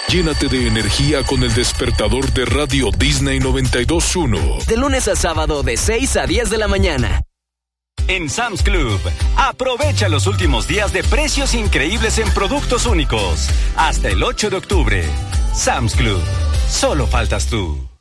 Llénate de energía con el despertador de Radio Disney 92.1. De lunes a sábado de 6 a 10 de la mañana. En Sam's Club, aprovecha los últimos días de precios increíbles en productos únicos. Hasta el 8 de octubre. Sam's Club, solo faltas tú.